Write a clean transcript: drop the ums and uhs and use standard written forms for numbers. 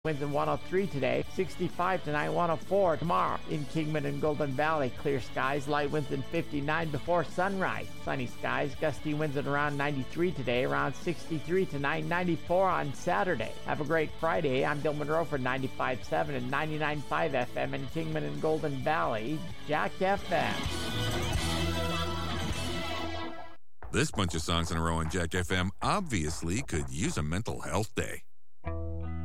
Winds in 103 today, 65 tonight, 104 tomorrow. In Kingman and Golden Valley, clear skies, light winds in 59 before sunrise. Sunny skies, gusty winds at around 93 today, around 63 tonight, 94 on Saturday. Have a great Friday. I'm Bill Monroe for 95.7 and 99.5 FM in Kingman and Golden Valley, Jack FM. This bunch of songs in a row on Jack FM obviously could use a mental health day.